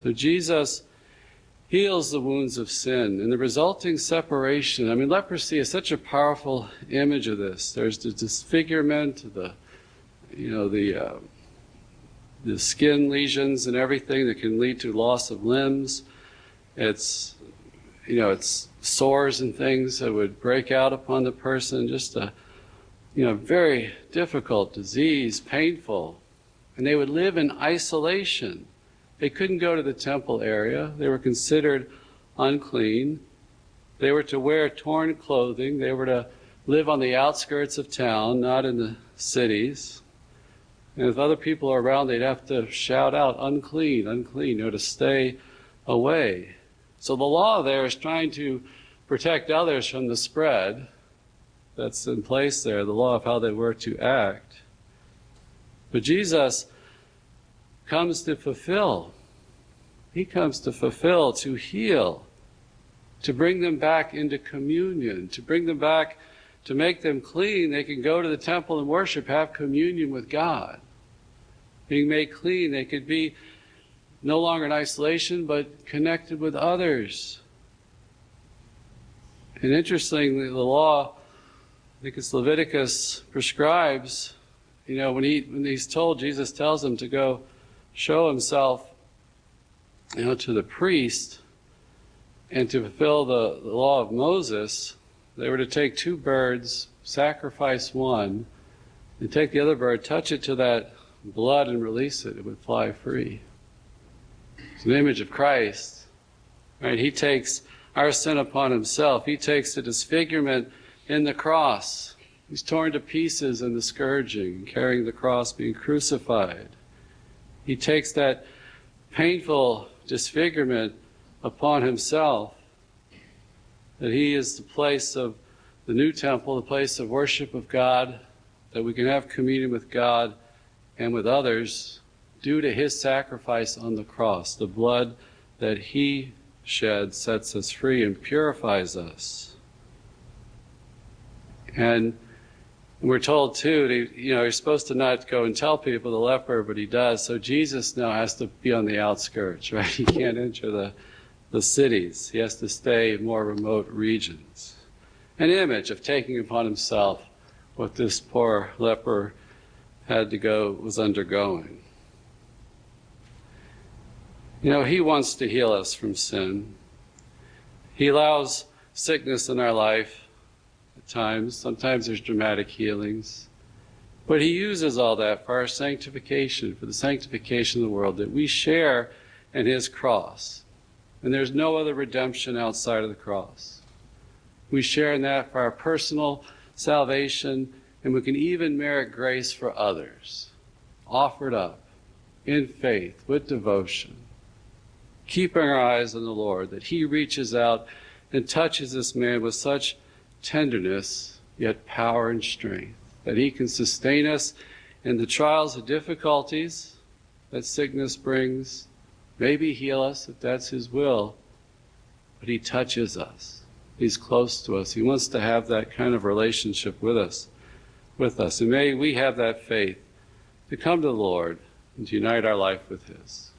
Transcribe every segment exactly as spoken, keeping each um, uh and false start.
So Jesus heals the wounds of sin and the resulting separation. I mean, leprosy is such a powerful image of this. There's the disfigurement, the, you know, the uh, the skin lesions and everything that can lead to loss of limbs. It's, you know, it's sores and things that would break out upon the person. Just a, you know, very difficult disease, painful, and they would live in isolation. They couldn't go to the temple area. They were considered unclean. They were to wear torn clothing. They were to live on the outskirts of town, not in the cities. And if other people are around, they'd have to shout out, unclean, unclean, you know, to stay away. So the law there is trying to protect others from the spread that's in place there, the law of how they were to act. But Jesus comes to fulfill. He comes to fulfill, to heal, to bring them back into communion, to bring them back, to make them clean. They can go to the temple and worship, have communion with God. Being made clean, they could be no longer in isolation, but connected with others. And interestingly, the law, I think it's Leviticus, prescribes, you know, when he when he's told, Jesus tells him to go show himself, you know, to the priest and to fulfill the, the law of Moses. They were to take two birds, sacrifice one, and take the other bird, touch it to that blood and release it. It would fly free. It's an image of Christ. Right? He takes our sin upon himself. He takes the disfigurement in the cross. He's torn to pieces in the scourging, carrying the cross, being crucified. He takes that painful disfigurement upon himself, that he is the place of the new temple, the place of worship of God, that we can have communion with God and with others due to his sacrifice on the cross. The blood that he shed sets us free and purifies us. And we're told too, that, you know, you're supposed to not go and tell people, the leper, but he does. So Jesus now has to be on the outskirts, right? He can't enter the, the cities. He has to stay in more remote regions. An image of taking upon himself what this poor leper had to go, was undergoing. You know, he wants to heal us from sin. He allows sickness in our life at times. Sometimes there's dramatic healings. But he uses all that for our sanctification, for the sanctification of the world, that we share in his cross. And there's no other redemption outside of the cross. We share in that for our personal salvation, and we can even merit grace for others, offered up in faith, with devotion, keeping our eyes on the Lord, that he reaches out and touches this man with such tenderness, yet power and strength, that he can sustain us in the trials and difficulties that sickness brings, maybe heal us if that's his will, but he touches us. He's close to us. He wants to have that kind of relationship with us, with us. And may we have that faith to come to the Lord and to unite our life with his.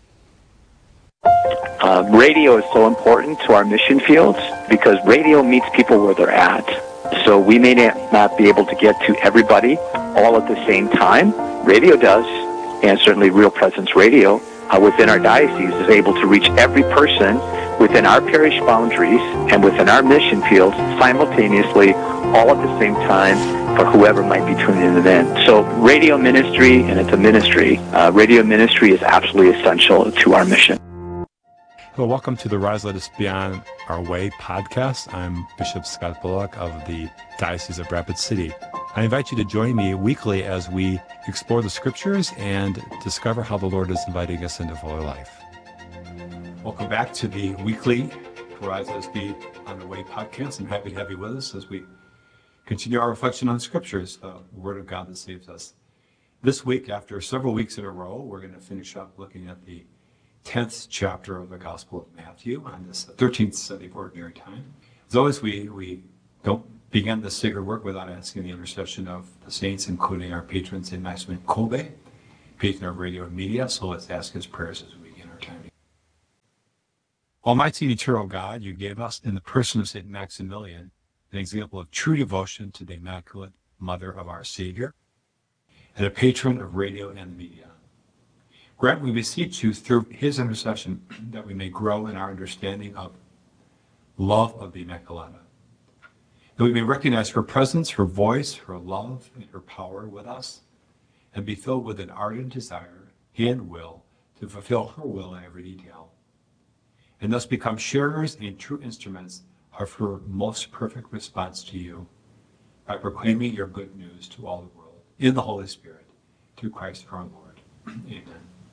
Uh, radio is so important to our mission fields because radio meets people where they're at. So we may not be able to get to everybody all at the same time. Radio does, and certainly Real Presence Radio uh, within our diocese is able to reach every person within our parish boundaries and within our mission fields simultaneously, all at the same time, for whoever might be tuning in. So radio ministry, and it's a ministry, uh, radio ministry is absolutely essential to our mission. Well, welcome to the Rise Let Us Be On Our Way podcast. I'm Bishop Scott Bullock of the Diocese of Rapid City. I invite you to join me weekly as we explore the scriptures and discover how the Lord is inviting us into fuller life. Welcome back to the weekly Rise Let Us Be On Our Way podcast. I'm happy to have you with us as we continue our reflection on scriptures, the Word of God that saves us. This week, after several weeks in a row, we're going to finish up looking at the tenth chapter of the Gospel of Matthew on this thirteenth Sunday of Ordinary Time. As always, we, we don't begin this sacred work without asking the intercession of the saints, including our patron, Saint Maximin Kolbe, patron of radio and media. So let's ask his prayers as we begin our time. Almighty and eternal God, you gave us in the person of Saint Maximilian an example of true devotion to the Immaculate Mother of our Savior and a patron of radio and media. Grant, we beseech you, through his intercession, that we may grow in our understanding of love of the Immaculata, that we may recognize her presence, her voice, her love, and her power with us, and be filled with an ardent desire and will to fulfill her will in every detail, and thus become sharers and true instruments of her most perfect response to you, by proclaiming your good news to all the world, in the Holy Spirit, through Christ our Lord. Amen.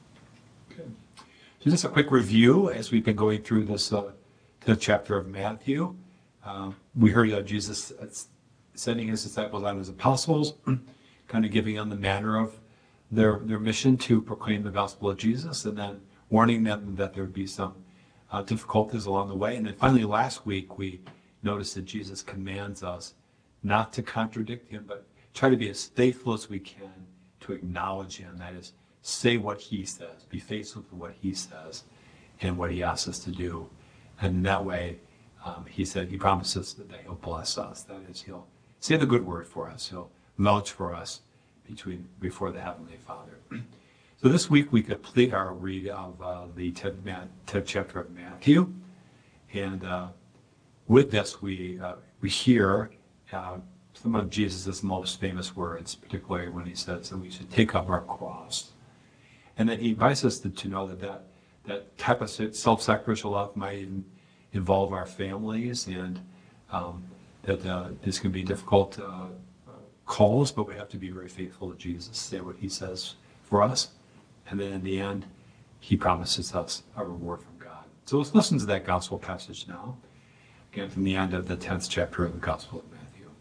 Good. So just a quick review as we've been going through this uh, the chapter of Matthew. Uh, we heard uh, Jesus sending his disciples out as apostles, kind of giving them the manner of their, their mission to proclaim the gospel of Jesus, and then warning them that there would be some uh, difficulties along the way. And then finally, last week, we noticed that Jesus commands us not to contradict him, but try to be as faithful as we can to acknowledge him. That is, say what he says, be faithful to what he says and what he asks us to do. And in that way, um, he said, he promises that he'll bless us. That is, he'll say the good word for us. He'll vouch for us between before the Heavenly Father. So this week we complete our read of uh, the tenth, Man, tenth chapter of Matthew. And uh, with this, we, uh, we hear uh, some of Jesus' most famous words, particularly when he says that we should take up our cross. And then he invites us to, to know that, that that type of self-sacrificial love might involve our families, and um, that uh, this can be difficult uh, calls, but we have to be very faithful to Jesus, say what he says for us. And then in the end, he promises us a reward from God. So let's listen to that gospel passage now, again from the end of the tenth chapter of the Gospel of Matthew.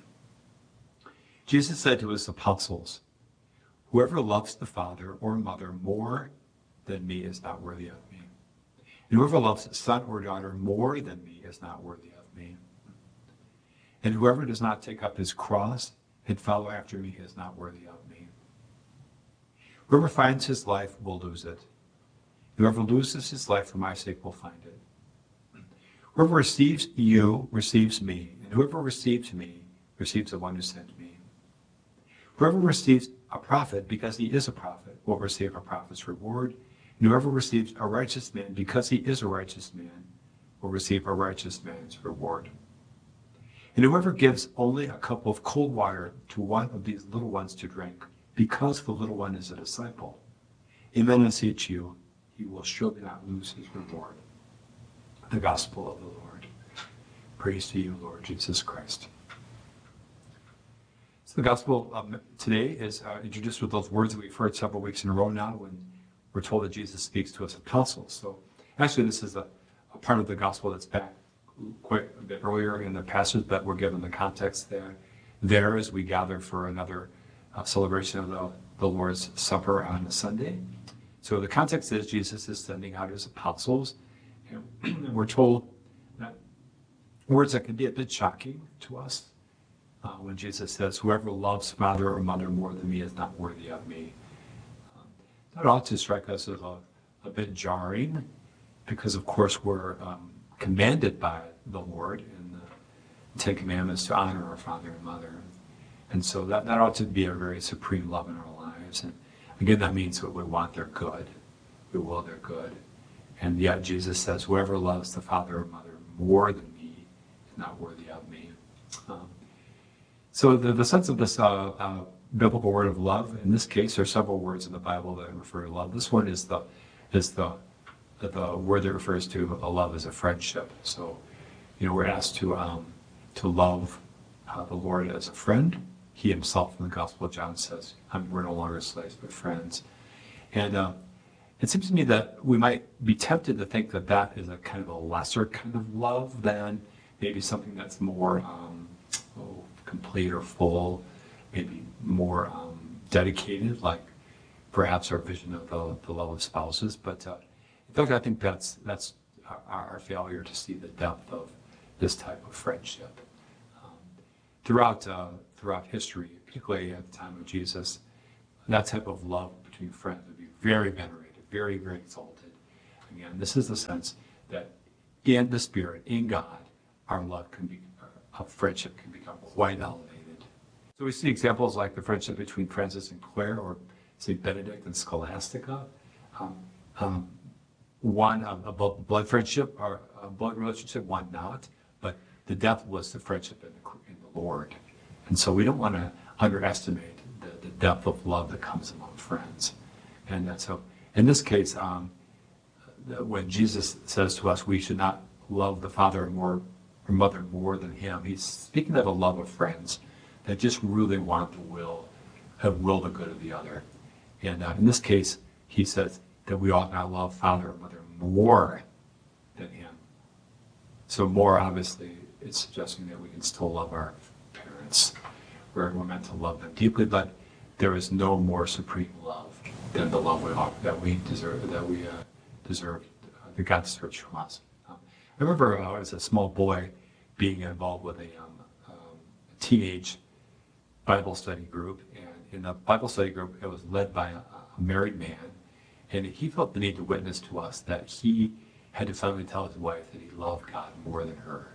Jesus said to his apostles, "Whoever loves the father or mother more than me is not worthy of me. And whoever loves his son or daughter more than me is not worthy of me. And whoever does not take up his cross and follow after me is not worthy of me. Whoever finds his life will lose it. Whoever loses his life for my sake will find it. Whoever receives you receives me, and whoever receives me receives the one who sent me. Whoever receives a prophet because he is a prophet will receive a prophet's reward. And whoever receives a righteous man because he is a righteous man will receive a righteous man's reward. And whoever gives only a cup of cold water to one of these little ones to drink, because the little one is a disciple, amen, I say to you, he will surely not lose his reward." The gospel of the Lord. Praise to you, Lord Jesus Christ. So the gospel um, today is uh, introduced with those words that we've heard several weeks in a row now, when we're told that Jesus speaks to his apostles. So actually this is a, a part of the gospel that's back quite a bit earlier in the passage, but we're given the context there, there as we gather for another uh, celebration of the, the Lord's Supper on a Sunday. So the context is Jesus is sending out his apostles, and we're told that words that can be a bit shocking to us uh, when Jesus says, "Whoever loves father or mother more than me is not worthy of me." That ought to strike us as a, a bit jarring, because of course we're um, commanded by the Lord in the Ten Commandments to honor our father and mother. And so that, that ought to be a very supreme love in our lives. And again, that means that we want their good. We will their good. And yet Jesus says, "Whoever loves the father or mother more than me is not worthy of me." Um, so the, the sense of this uh, uh, biblical word of love, in this case, there are several words in the Bible that refer to love. This one is the is the the word that refers to a love as a friendship. So, you know, we're asked to um, to love uh, the Lord as a friend. He himself in the Gospel of John says, I'm, "We're no longer slaves but friends." And uh, it seems to me that we might be tempted to think that that is a kind of a lesser kind of love than maybe something that's more um, oh, complete or full, maybe more um, dedicated, like perhaps our vision of the, the love of spouses. But uh, in fact, I think that's that's our, our failure to see the depth of this type of friendship. Um, throughout uh, throughout history, particularly at the time of Jesus, that type of love between friends would be very venerated, very, very exalted. Again, this is the sense that in the Spirit, in God, our love can be, our friendship can become quite elevated. So we see examples like the friendship between Francis and Claire, or Saint Benedict and Scholastica. Um, um, one a, a blood friendship or a blood relationship, one not, but the depth was the friendship in the, in the Lord. And so we don't want to underestimate the, the depth of love that comes among friends. And that's so in this case, um, when Jesus says to us we should not love the father more or mother more than him, he's speaking of a love of friends that just really want the will, have will the good of the other. And uh, in this case, he says that we ought not love father or mother more than him. So more, obviously, it's suggesting that we can still love our parents. We're, we're meant to love them deeply, but there is no more supreme love than the love we offer, that we deserve, that we uh, deserve, uh, that God deserves from us. Um, I remember uh, as a small boy being involved with a um, um, teenage Bible study group, and in the Bible study group, it was led by a, a married man, and he felt the need to witness to us that he had to finally tell his wife that he loved God more than her.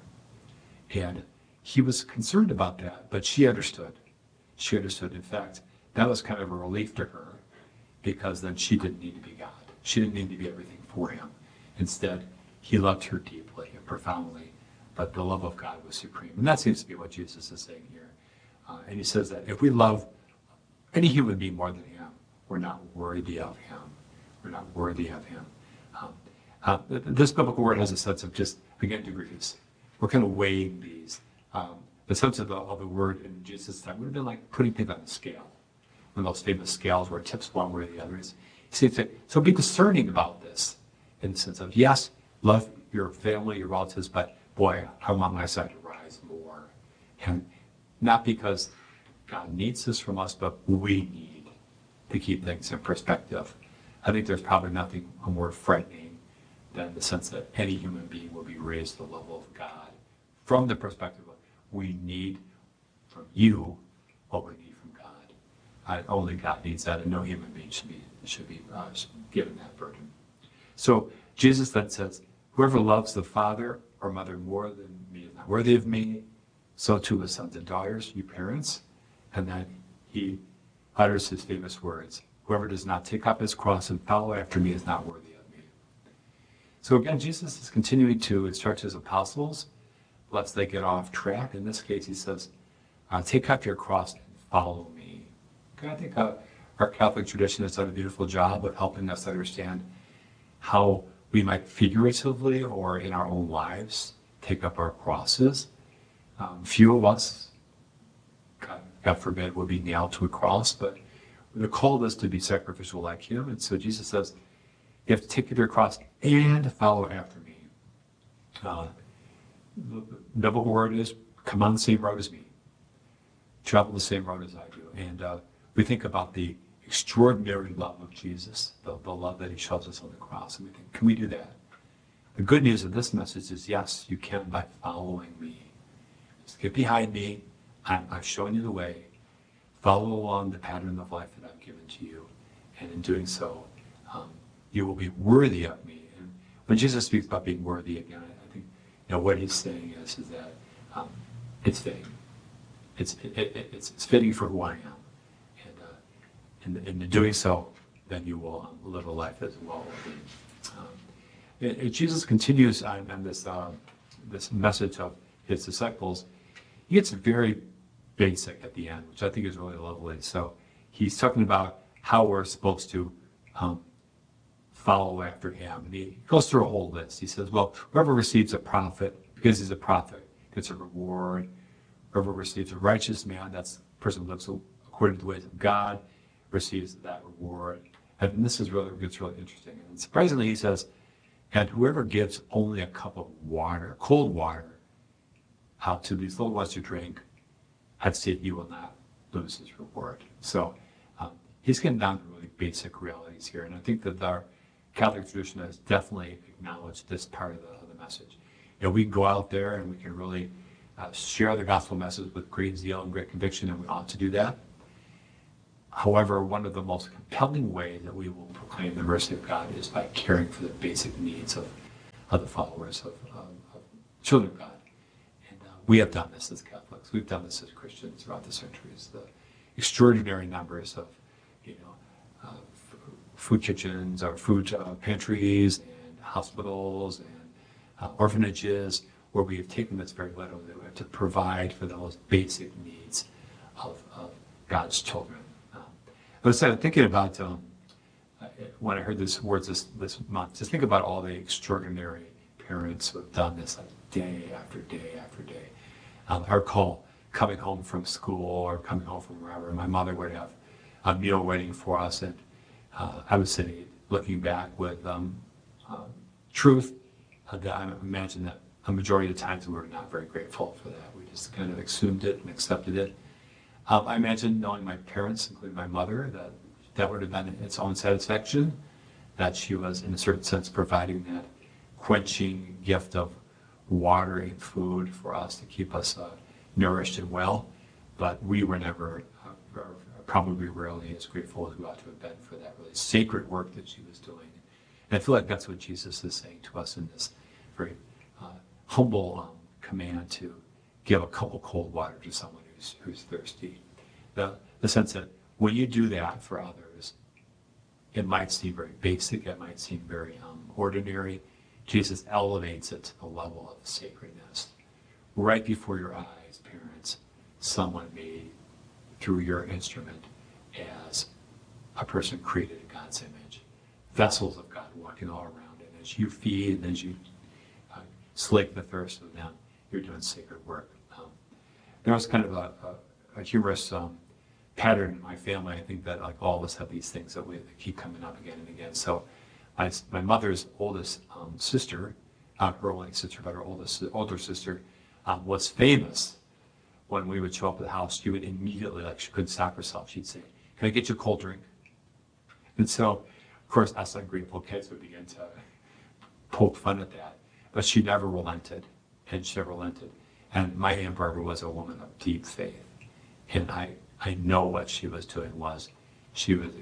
And he was concerned about that, but she understood. She understood. In fact, that was kind of a relief to her, because then she didn't need to be God. She didn't need to be everything for him. Instead, he loved her deeply and profoundly, but the love of God was supreme. And that seems to be what Jesus is saying here. Uh, and he says that if we love any human being more than him, we're not worthy of him. We're not worthy of him. Um, uh, this biblical word has a sense of just, again, degrees. We're kind of weighing these. Um, the sense of the, of the word in Jesus' time would have been like putting things on a scale. One of those famous scales where it tips one way or the other. Is, so be discerning about this in the sense of, yes, love your family, your relatives, but boy, I want my side to rise more. And not because God needs this from us, but we need to keep things in perspective. I think there's probably nothing more frightening than the sense that any human being will be raised to the level of God from the perspective of we need from you what we need from God. I, only God needs that, and no human being should be should be uh, given that burden. So Jesus then says, whoever loves the father or mother more than me is not worthy of me. So too his sons and daughters, you parents. And then he utters his famous words, whoever does not take up his cross and follow after me is not worthy of me. So again, Jesus is continuing to instruct his apostles, lest they get off track. In this case, he says, uh, take up your cross and follow me. Okay, I think uh, our Catholic tradition has done a beautiful job of helping us understand how we might figuratively or in our own lives take up our crosses. Um, few of us, God, God forbid, would be nailed to a cross, but we're called us to be sacrificial like him. And so Jesus says, you have to take up your cross and follow after me. Uh, the biblical word is, come on the same road as me. Travel the same road as I do. And uh, we think about the extraordinary love of Jesus, the, the love that he shows us on the cross. And we think, can we do that? The good news of this message is, yes, you can by following me. Just get behind me. I'm, I've shown you the way. Follow along the pattern of life that I've given to you. And in doing so, um, you will be worthy of me. And when Jesus speaks about being worthy, again, I think you know what he's saying is, is that um, it's fitting. It's, it, it, it's, it's fitting for who I am. And, uh, and, and in doing so, then you will um, live a life as well. Um, and, and Jesus continues on, on this, uh, this message of his disciples. He gets very basic at the end, which I think is really lovely. So he's talking about how we're supposed to um, follow after him. And he goes through a whole list. He says, well, whoever receives a prophet, because he's a prophet, gets a reward. Whoever receives a righteous man, that's the person who lives according to the ways of God, receives that reward. And this is really, it's really interesting. And surprisingly, he says, and whoever gives only a cup of water, cold water, out to these little ones to drink, I'd say you will not lose his reward. So um, he's getting down to really basic realities here. And I think that our Catholic tradition has definitely acknowledged this part of the, of the message. You know, we can go out there and we can really uh, share the gospel message with great zeal and great conviction, and we ought to do that. However, one of the most compelling ways that we will proclaim the mercy of God is by caring for the basic needs of, of the followers of, of, of children of God. And uh, we have done this as Catholics. We've done this as Christians throughout the centuries. The extraordinary numbers of, you know, uh, f- food kitchens or food uh, pantries and hospitals and uh, orphanages, where we have taken this very literally. We have to provide for the most basic needs of, of God's children. Um, I was uh, thinking about, um, when I heard these words this, this month, just think about all the extraordinary parents who have done this like day after day after day. Um, I recall coming home from school or coming home from wherever, and my mother would have a meal waiting for us, and uh, I was sitting looking back with um, um, truth. Uh, that I imagine that a majority of the times we were not very grateful for that. We just kind of assumed it and accepted it. Um, I imagine knowing my parents, including my mother, that that would have been its own satisfaction, that she was, in a certain sense, providing that quenching gift of water and food for us to keep us uh, nourished and well. But we were never, uh, or probably rarely, as grateful as we ought to have been for that really sacred work that she was doing. And I feel like that's what Jesus is saying to us in this very uh, humble um, command to give a cup of cold water to someone who's, who's thirsty. The, the sense that when you do that for others, it might seem very basic, it might seem very um, ordinary. Jesus elevates it to the level of sacredness. Right before your eyes, parents, someone made through your instrument as a person created in God's image. Vessels of God walking all around, and as you feed and as you uh, slake the thirst of them, you're doing sacred work. Um, there was kind of a, a, a humorous um, pattern in my family. I think that like all of us have these things that we that keep coming up again and again. So my, my mother's oldest um, sister, not her only sister, but her oldest older sister, um, was famous. When we would show up at the house, she would immediately, like she couldn't stop herself, she'd say, "Can I get you a cold drink?" And so, of course, us ungrateful kids would begin to poke fun at that. But she never relented, and she never relented. And my Aunt Barbara was a woman of deep faith. And I, I know what she was doing was, she was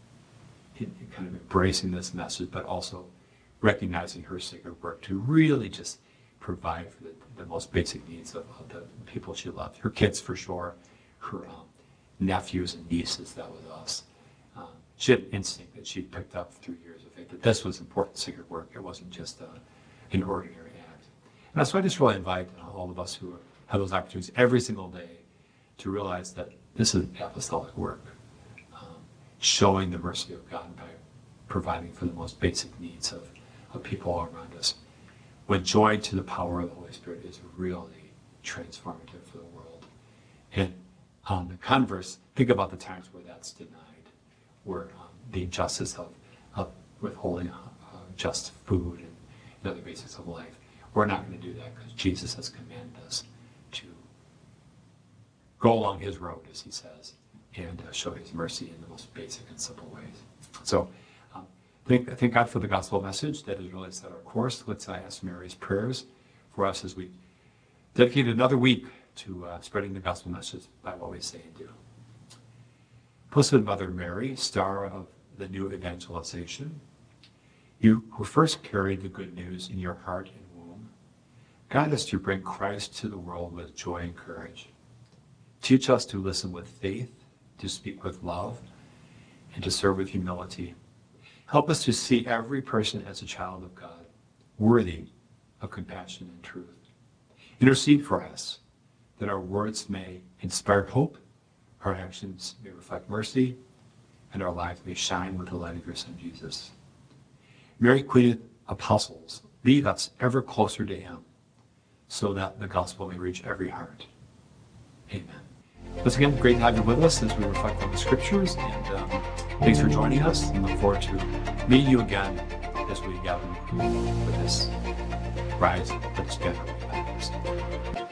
kind of embracing this message, but also recognizing her sacred work to really just provide for the, the most basic needs of, of the people she loved. Her kids, for sure, her um, nephews and nieces, that was us. Um, she had an instinct that she'd picked up through years of faith, that this was important sacred work. It wasn't just uh, an ordinary act. And that's why I just really invite all of us who have those opportunities every single day to realize that this is apostolic work, um, showing the mercy of God by providing for the most basic needs of, of people all around us. When joined to the power of the Holy Spirit is really transformative for the world. And on the converse, think about the times where that's denied, where um, the injustice of, of withholding uh, just food and, and other basics of life. We're not going to do that because Jesus has commanded us to go along his road, as he says, and uh, show his mercy in the most basic and simple ways. So um, thank, thank God for the gospel message that has really set our course. Let's uh, ask Mary's prayers for us as we dedicate another week to uh, spreading the gospel message by what we say and do. Blessed Mother Mary, star of the new evangelization, you who first carried the good news in your heart and womb, guide us to bring Christ to the world with joy and courage. Teach us to listen with faith, to speak with love, and to serve with humility. Help us to see every person as a child of God, worthy of compassion and truth. Intercede for us, that our words may inspire hope, our actions may reflect mercy, and our lives may shine with the light of your Son, Jesus. Mary, Queen of Apostles, lead us ever closer to him, so that the gospel may reach every heart. Amen. Once again, great to have you with us as we reflect on the scriptures, and um, thanks for joining us, and look forward to meeting you again as we gather with this Rise, Let's Gather podcast.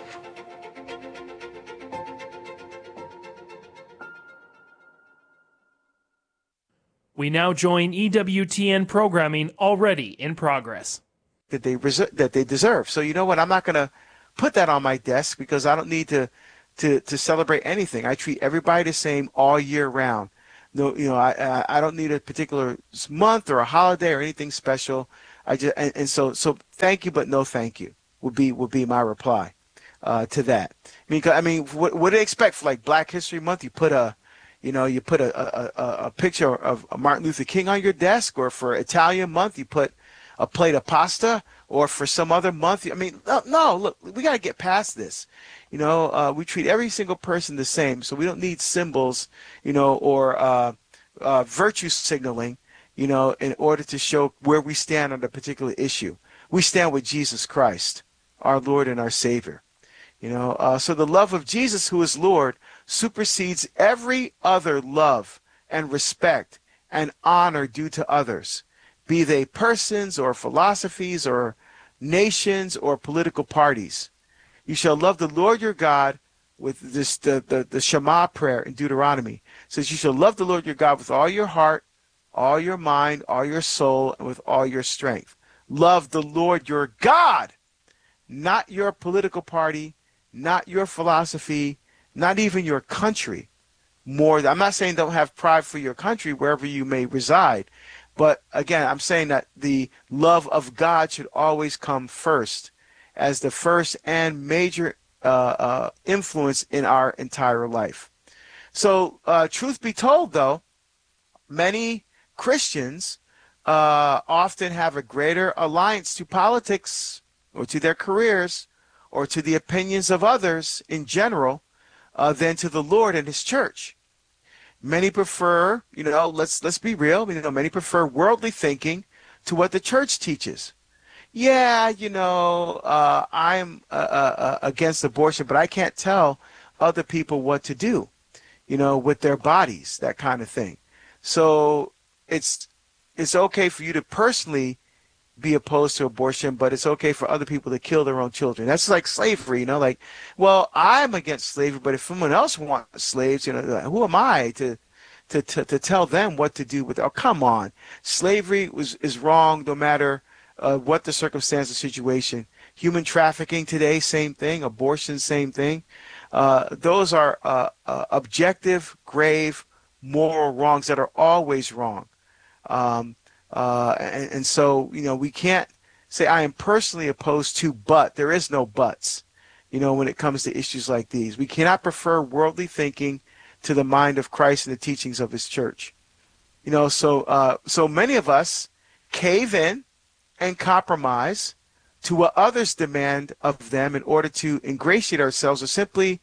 We now join E W T N programming already in progress. That they reser- that they deserve. So you know what? I'm not going to put that on my desk because I don't need to, to to celebrate anything. I treat everybody the same all year round. No, you know, I I don't need a particular month or a holiday or anything special. I just and, and so so thank you, but no thank you would be would be my reply uh, to that. I mean, 'cause- I mean, what, what do they expect for like Black History Month? You put a, you know, you put a a, a, a picture of Martin Luther King on your desk, or for Italian Month, you put a plate of pasta, or for some other month. I mean, no, no look, we got to get past this. You know, uh, we treat every single person the same, so we don't need symbols, you know, or uh, uh, virtue signaling, you know, in order to show where we stand on a particular issue. We stand with Jesus Christ, our Lord and our Savior. You know, uh, so the love of Jesus, who is Lord, supersedes every other love and respect and honor due to others, be they persons or philosophies or nations or political parties. You shall love the Lord your God with this the, the, the Shema prayer in Deuteronomy. It says you shall love the Lord your God with all your heart, all your mind, all your soul, and with all your strength. Love the Lord your God, not your political party, not your philosophy, not even your country. More, I'm not saying don't have pride for your country wherever you may reside, but again, I'm saying that the love of God should always come first, as the first and major uh, uh, influence in our entire life. So, uh, truth be told, though, many Christians uh, often have a greater alliance to politics or to their careers or to the opinions of others in general uh, than to the Lord and his church. Many prefer, you know, let's let's be real, you know, many prefer worldly thinking to what the church teaches. Yeah, you know, uh, I'm uh, uh, against abortion, but I can't tell other people what to do, you know, with their bodies, that kind of thing. So it's it's okay for you to personally be opposed to abortion, but it's okay for other people to kill their own children. That's like slavery, you know, like, well, I'm against slavery, but if someone else wants slaves, you know, who am I to to, to, to tell them what to do with it? Oh, come on. Slavery was is wrong no matter uh, what the circumstance or situation. Human trafficking today, same thing. Abortion, same thing. Uh, those are uh, uh, objective, grave, moral wrongs that are always wrong. Um, Uh, and, and so, you know, we can't say I am personally opposed to, but there is no buts, you know, when it comes to issues like these. We cannot prefer worldly thinking to the mind of Christ and the teachings of his church. You know, so uh, so many of us cave in and compromise to what others demand of them in order to ingratiate ourselves, or simply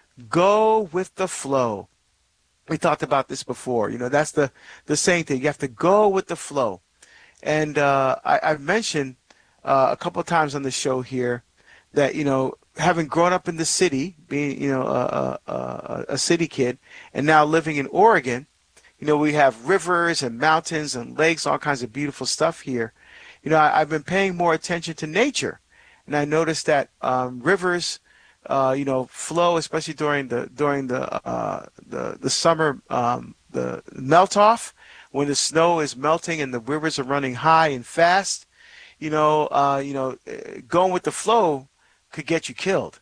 go with the flow. We talked about this before. You know, that's the, the same thing. You have to go with the flow. And uh, I, I've mentioned uh, a couple of times on the show here that, you know, having grown up in the city, being, you know, a, a, a city kid, and now living in Oregon, you know, we have rivers and mountains and lakes, all kinds of beautiful stuff here. You know, I, I've been paying more attention to nature. And I noticed that um, rivers, Uh, you know, flow, especially during the during the uh, the the summer, um, the melt off, when the snow is melting and the rivers are running high and fast. You know, uh, you know, going with the flow could get you killed.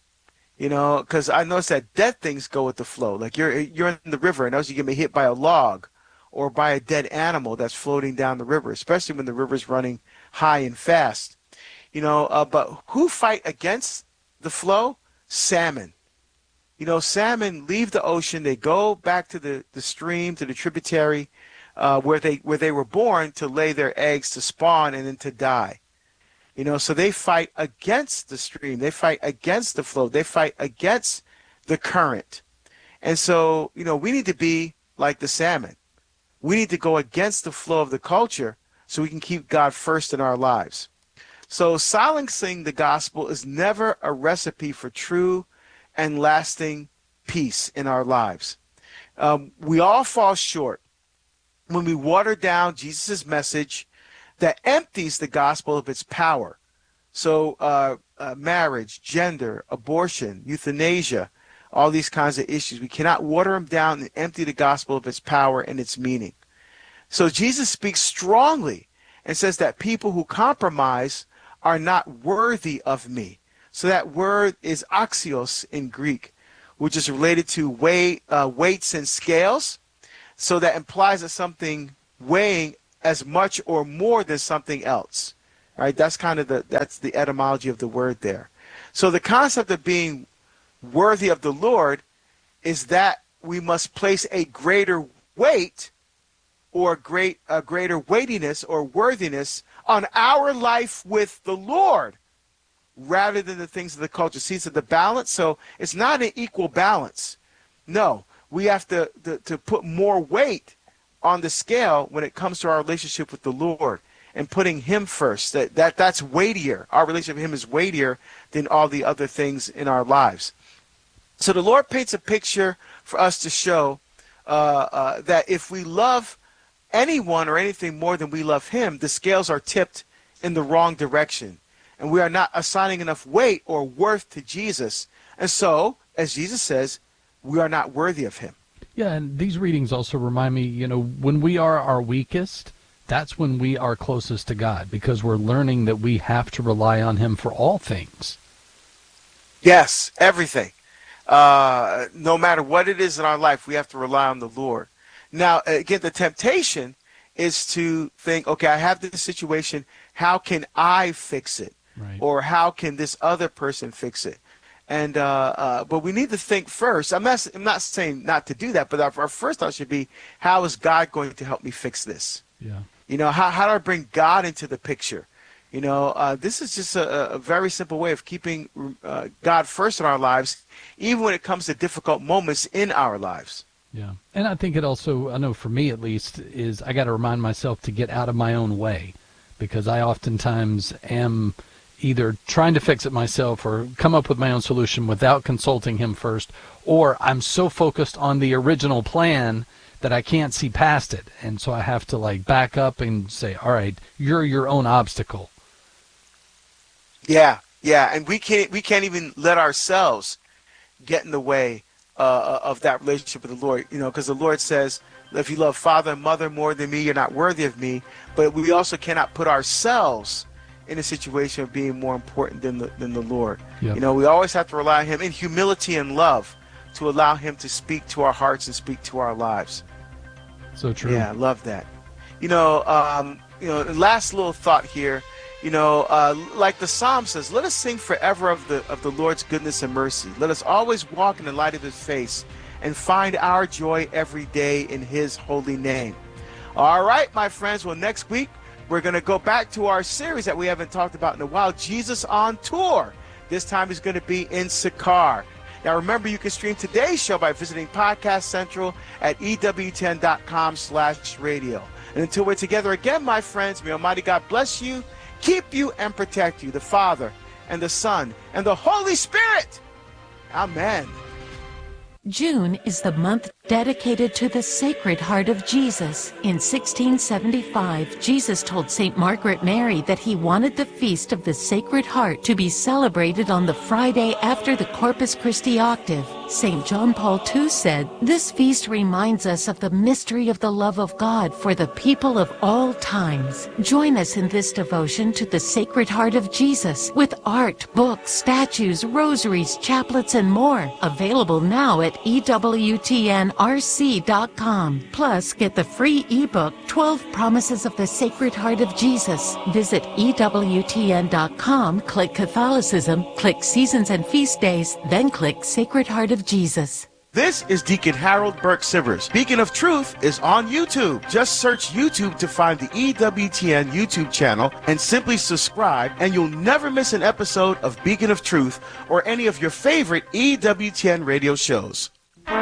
You know, because I noticed that dead things go with the flow. Like you're you're in the river, and as you get hit by a log or by a dead animal that's floating down the river, especially when the river's running high and fast. You know, uh, but who fight against the flow? Salmon. You know, salmon leave the ocean. They go back to the, the stream, to the tributary, uh, where they where they were born to lay their eggs, to spawn, and then to die. You know, so they fight against the stream. They fight against the flow. They fight against the current. And so, you know, we need to be like the salmon. We need to go against the flow of the culture so we can keep God first in our lives. So silencing the gospel is never a recipe for true and lasting peace in our lives. Um, we all fall short when we water down Jesus' message that empties the gospel of its power. So uh, uh, marriage, gender, abortion, euthanasia, all these kinds of issues. We cannot water them down and empty the gospel of its power and its meaning. So Jesus speaks strongly and says that people who compromise are not worthy of me. So that word is axios in Greek, which is related to weigh, uh, weights and scales. So that implies that something weighing as much or more than something else. Right? That's kind of the that's the etymology of the word there. So the concept of being worthy of the Lord is that we must place a greater weight or great a greater weightiness or worthiness on our life with the Lord rather than the things of the culture. See, it's the balance. So it's not an equal balance. No, we have to, to, to put more weight on the scale when it comes to our relationship with the Lord and putting him first. That, that that's weightier. Our relationship with him is weightier than all the other things in our lives. So the Lord paints a picture for us to show uh, uh, that if we love anyone or anything more than we love him, the scales are tipped in the wrong direction. And we are not assigning enough weight or worth to Jesus. And so, as Jesus says, we are not worthy of him. Yeah, and these readings also remind me, you know, when we are our weakest, that's when we are closest to God, because we're learning that we have to rely on him for all things. Yes, everything. Uh, no matter what it is in our life, we have to rely on the Lord. Now, again, the temptation is to think, okay, I have this situation. How can I fix it? Right. Or how can this other person fix it? And uh, uh, but we need to think first. I'm not, I'm not saying not to do that, but our, our first thought should be, how is God going to help me fix this? Yeah. You know, how, how do I bring God into the picture? You know, uh, this is just a, a very simple way of keeping uh, God first in our lives, even when it comes to difficult moments in our lives. Yeah. And I think it also, I know for me at least, is I got to remind myself to get out of my own way, because I oftentimes am either trying to fix it myself or come up with my own solution without consulting him first, or I'm so focused on the original plan that I can't see past it. And so I have to like back up and say, all right, you're your own obstacle. Yeah, yeah. And we can't, we can't even let ourselves get in the way uh, of that relationship with the Lord, you know, because the Lord says, if you love father and mother more than me, you're not worthy of me. But we also cannot put ourselves in a situation of being more important than the, than the Lord. Yep. You know, we always have to rely on him in humility and love to allow him to speak to our hearts and speak to our lives. So true. Yeah, I love that. You know, um, you know, last little thought here, you know, uh, like the Psalm says, let us sing forever of the of the Lord's goodness and mercy. Let us always walk in the light of his face and find our joy every day in his holy name. All right, my friends. Well, next week, we're going to go back to our series that we haven't talked about in a while, Jesus on Tour. This time is going to be in Sychar. Now, remember, you can stream today's show by visiting Podcast Central at E W T N dot com slash radio. And until we're together again, my friends, may Almighty God bless you, keep you, and protect you, the Father and the Son and the Holy Spirit. Amen. June is the month dedicated to the Sacred Heart of Jesus. In sixteen seventy-five, Jesus told Saint Margaret Mary that he wanted the Feast of the Sacred Heart to be celebrated on the Friday after the Corpus Christi octave. Saint John Paul the Second said, "This feast reminds us of the mystery of the love of God for the people of all times." Join us in this devotion to the Sacred Heart of Jesus with art, books, statues, rosaries, chaplets, and more. Available now at E W T N R C dot com. Plus, get the free ebook, twelve Promises of the Sacred Heart of Jesus. Visit E W T N dot com, click Catholicism, click Seasons and Feast Days, then click Sacred Heart of Jesus. This is Deacon Harold Burke Sivers. Beacon of Truth is on YouTube. Just search YouTube to find the E W T N YouTube channel and simply subscribe, and you'll never miss an episode of Beacon of Truth or any of your favorite E W T N radio shows.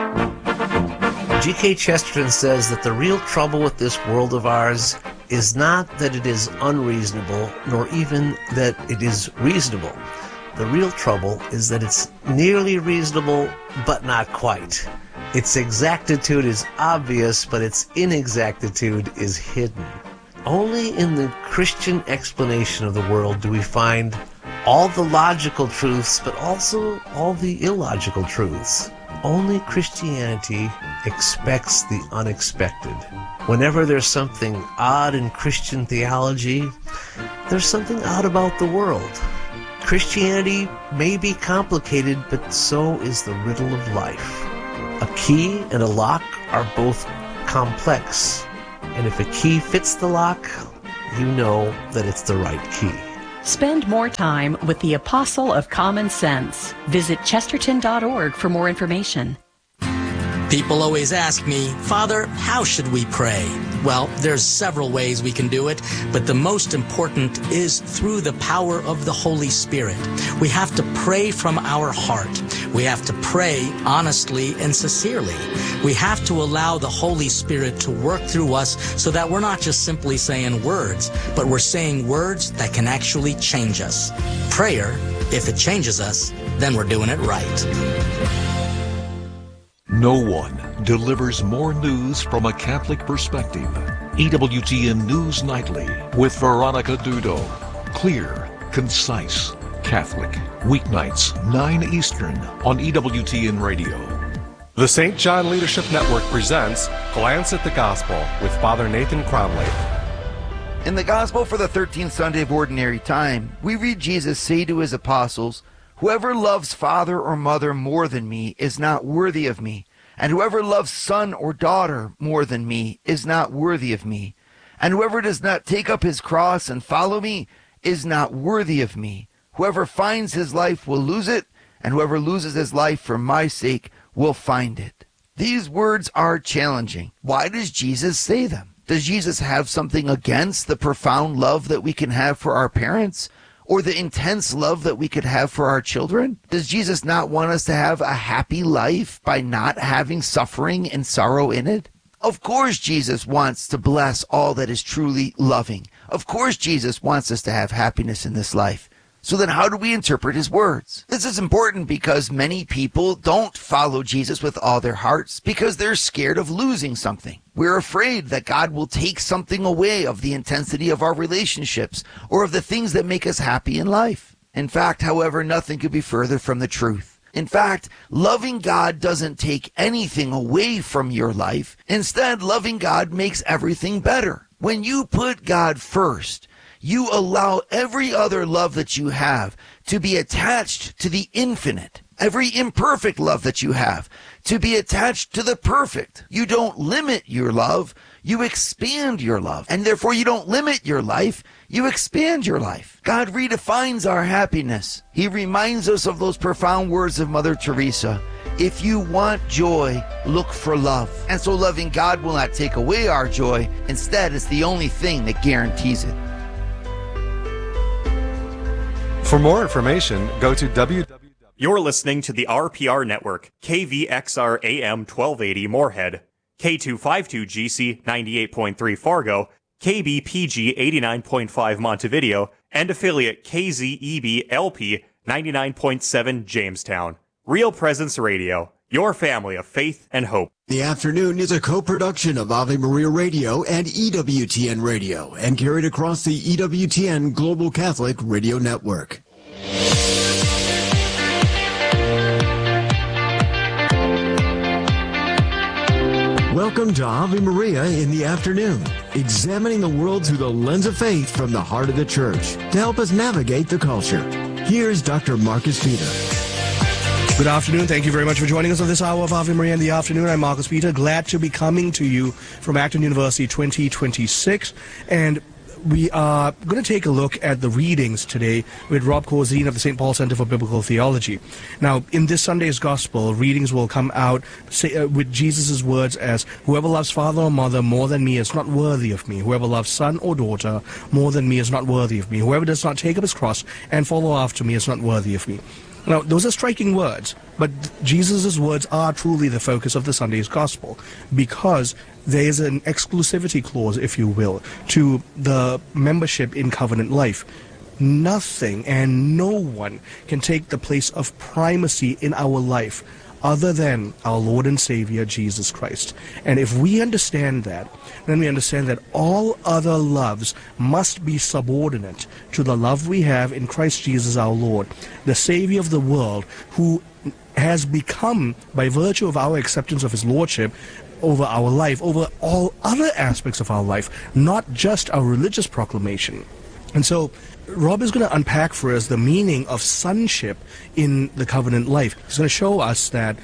G K Chesterton says that the real trouble with this world of ours is not that it is unreasonable, nor even that it is reasonable. The real trouble is that it's nearly reasonable, but not quite. Its exactitude is obvious, but its inexactitude is hidden. Only in the Christian explanation of the world do we find all the logical truths, but also all the illogical truths. Only Christianity expects the unexpected. Whenever there's something odd in Christian theology, there's something odd about the world. Christianity may be complicated, but so is the riddle of life. A key and a lock are both complex And if a key fits the lock, you know that it's the right key. Spend more time with the Apostle of Common Sense. Visit chesterton dot org for more information. People always ask me, Father, how should we pray? Well, there's several ways we can do it, but the most important is through the power of the Holy Spirit. We have to pray from our heart. We have to pray honestly and sincerely. We have to allow the Holy Spirit to work through us so that we're not just simply saying words, but we're saying words that can actually change us. Prayer, if it changes us, then we're doing it right. No one delivers more news from a Catholic perspective. E W T N News Nightly with Veronica Dudo. Clear, concise, Catholic. Weeknights, nine Eastern on E W T N Radio. The Saint John Leadership Network presents Glance at the Gospel with Father Nathan Cromley. In the Gospel for the thirteenth Sunday of Ordinary Time, we read Jesus say to his apostles, "Whoever loves father or mother more than me is not worthy of me, and whoever loves son or daughter more than me is not worthy of me, and whoever does not take up his cross and follow me is not worthy of me. Whoever finds his life will lose it, and whoever loses his life for my sake will find it." These words are challenging. Why does Jesus say them? Does Jesus have something against the profound love that we can have for our parents? Or the intense love that we could have for our children? Does Jesus not want us to have a happy life by not having suffering and sorrow in it? Of course Jesus wants to bless all that is truly loving. Of course Jesus wants us to have happiness in this life. So then how do we interpret his words? This is important because many people don't follow Jesus with all their hearts because they're scared of losing something. We're afraid that God will take something away of the intensity of our relationships or of the things that make us happy in life. In fact, however, nothing could be further from the truth. In fact, loving God doesn't take anything away from your life. Instead, loving God makes everything better. When you put God first, you allow every other love that you have to be attached to the infinite. Every imperfect love that you have to be attached to the perfect. You don't limit your love, you expand your love. And therefore you don't limit your life, you expand your life. God redefines our happiness. He reminds us of those profound words of Mother Teresa. If you want joy, look for love. And so loving God will not take away our joy. Instead, it's the only thing that guarantees it. For more information, go to w w w. You're listening to the R P R Network, K V X R A M twelve eighty Moorhead, K two fifty-two G C ninety-eight point three Fargo, K B P G eighty-nine point five Montevideo, and affiliate K Z E B L P ninety-nine point seven Jamestown. Real Presence Radio, your family of faith and hope. The Afternoon is a co-production of Ave Maria Radio and E W T N Radio and carried across the E W T N Global Catholic Radio Network. Welcome to Ave Maria in the Afternoon, examining the world through the lens of faith from the heart of the Church to help us navigate the culture. Here's Doctor Marcus Peter. Good afternoon. Thank you very much for joining us on this hour of Ave Maria in the Afternoon. I'm Marcus Peter. Glad to be coming to you from Acton University twenty twenty-six. And we are going to take a look at the readings today with Rob Corzine of the Saint Paul Center for Biblical Theology. Now, in this Sunday's Gospel, readings will come out say, uh, with Jesus' words as, "Whoever loves father or mother more than me is not worthy of me. Whoever loves son or daughter more than me is not worthy of me. Whoever does not take up his cross and follow after me is not worthy of me." Now, those are striking words, but Jesus' words are truly the focus of the Sunday's Gospel because there is an exclusivity clause, if you will, to the membership in covenant life. Nothing and no one can take the place of primacy in our life other than our Lord and Savior, Jesus Christ. And if we understand that, then we understand that all other loves must be subordinate to the love we have in Christ Jesus our Lord, the Savior of the world, who has become, by virtue of our acceptance of his Lordship, over our life, over all other aspects of our life, not just our religious proclamation. And so Rob is going to unpack for us the meaning of sonship in the covenant life. He's going to show us that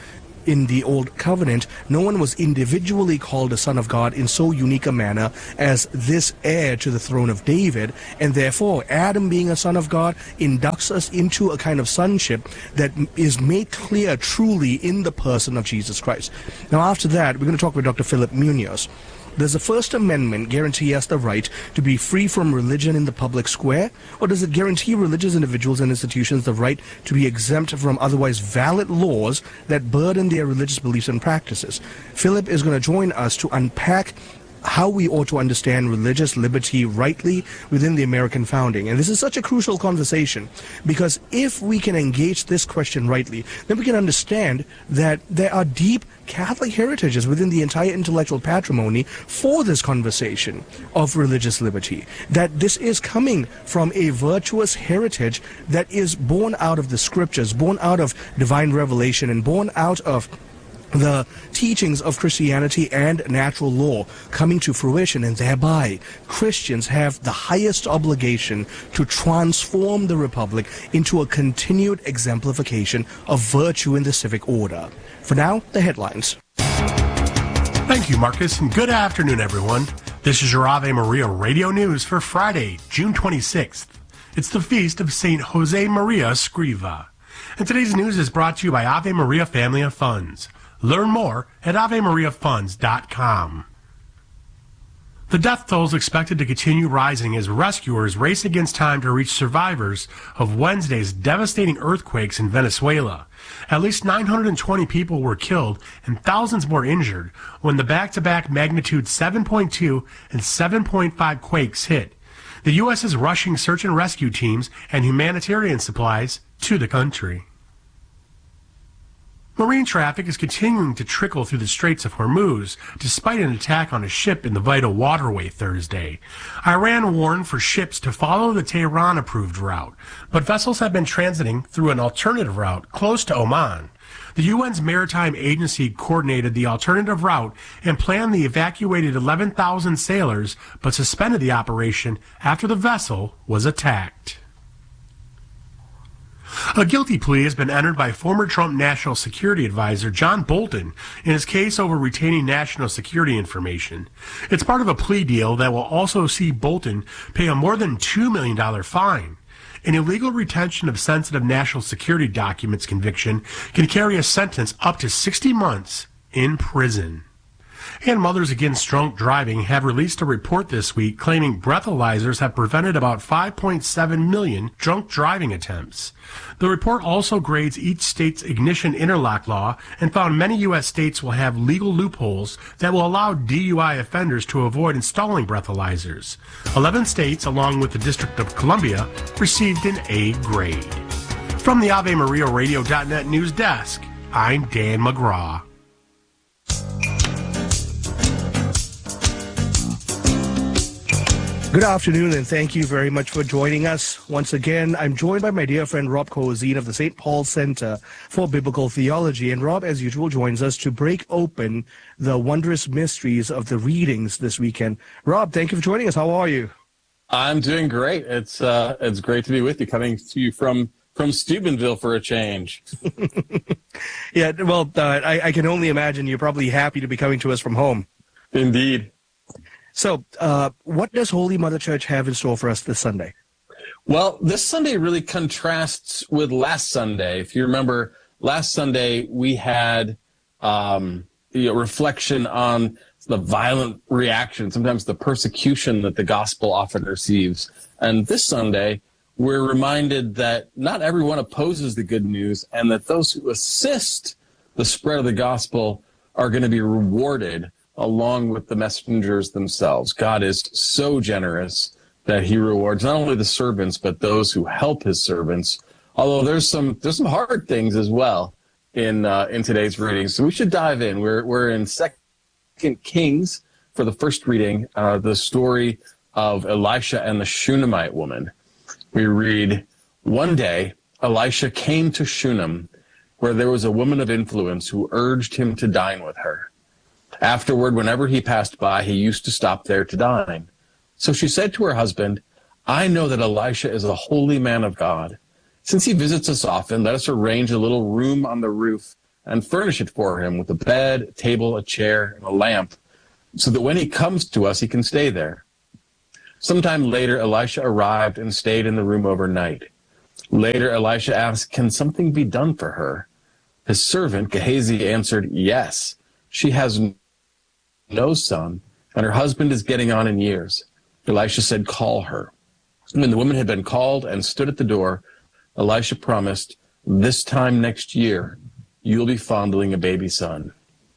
in the Old Covenant, no one was individually called a son of God in so unique a manner as this heir to the throne of David, and therefore Adam, being a son of God, inducts us into a kind of sonship that is made clear truly in the person of Jesus Christ. Now, after that, we're going to talk with Doctor Philip Munoz. Does the First Amendment guarantee us the right to be free from religion in the public square, or does it guarantee religious individuals and institutions the right to be exempt from otherwise valid laws that burden their religious beliefs and practices? Philip is going to join us to unpack how we ought to understand religious liberty rightly within the American founding. And this is such a crucial conversation, because if we can engage this question rightly, then we can understand that there are deep Catholic heritages within the entire intellectual patrimony for this conversation of religious liberty, that this is coming from a virtuous heritage that is born out of the scriptures, born out of divine revelation, and born out of the teachings of Christianity and natural law coming to fruition, and thereby Christians have the highest obligation to transform the Republic into a continued exemplification of virtue in the civic order. For now, the headlines. Thank you, Marcus, and good afternoon, everyone. This is your Ave Maria Radio News for Friday, June twenty-sixth. It's the feast of Saint Jose Maria Escriva. And today's news is brought to you by Ave Maria Family of Funds. Learn more at ave maria funds dot com. The death toll is expected to continue rising as rescuers race against time to reach survivors of Wednesday's devastating earthquakes in Venezuela. At least nine hundred twenty people were killed and thousands more injured when the back-to-back magnitude seven point two and seven point five quakes hit. The U S is rushing search and rescue teams and humanitarian supplies to the country. Marine traffic is continuing to trickle through the Straits of Hormuz, despite an attack on a ship in the vital waterway Thursday. Iran warned for ships to follow the Tehran-approved route, but vessels have been transiting through an alternative route close to Oman. The U N's Maritime Agency coordinated the alternative route and planned the evacuated eleven thousand sailors, but suspended the operation after the vessel was attacked. A guilty plea has been entered by former Trump National Security Advisor John Bolton in his case over retaining national security information. It's part of a plea deal that will also see Bolton pay a more than two million dollars fine. An illegal retention of sensitive national security documents conviction can carry a sentence up to sixty months in prison. And Mothers Against Drunk Driving have released a report this week claiming breathalyzers have prevented about five point seven million drunk driving attempts. The report also grades each state's ignition interlock law and found many U S states will have legal loopholes that will allow D U I offenders to avoid installing breathalyzers. Eleven states, along with the District of Columbia, received an A grade. From the Ave Maria Radio dot net news desk, I'm Dan McGraw. Good afternoon, and thank you very much for joining us. Once again, I'm joined by my dear friend Rob Kozine of the Saint Paul Center for Biblical Theology. And Rob, as usual, joins us to break open the wondrous mysteries of the readings this weekend. Rob, thank you for joining us. How are you? I'm doing great. It's uh, it's great to be with you, coming to you from, from Steubenville for a change. Yeah, well, uh, I, I can only imagine you're probably happy to be coming to us from home. Indeed. So, uh, what does Holy Mother Church have in store for us this Sunday? Well, this Sunday really contrasts with last Sunday. If you remember, last Sunday we had um, you know, reflection on the violent reaction, sometimes the persecution that the gospel often receives. And this Sunday, we're reminded that not everyone opposes the good news, and that those who assist the spread of the gospel are going to be rewarded along with the messengers themselves. God is so generous that he rewards not only the servants, but those who help his servants. Although there's some there's some hard things as well in uh, in today's reading. So we should dive in. We're we're in Second Kings for the first reading, uh, the story of Elisha and the Shunammite woman. We read, one day Elisha came to Shunem, where there was a woman of influence who urged him to dine with her. Afterward, whenever he passed by, he used to stop there to dine. So she said to her husband, I know that Elisha is a holy man of God. Since he visits us often, let us arrange a little room on the roof and furnish it for him with a bed, a table, a chair, and a lamp, so that when he comes to us, he can stay there. Sometime later, Elisha arrived and stayed in the room overnight. Later, Elisha asked, "Can something be done for her?" His servant, Gehazi, answered, "Yes. She has no son, and her husband is getting on in years." Elisha said, "Call her." When the woman had been called and stood at the door, Elisha promised, "This time next year, you'll be fondling a baby son."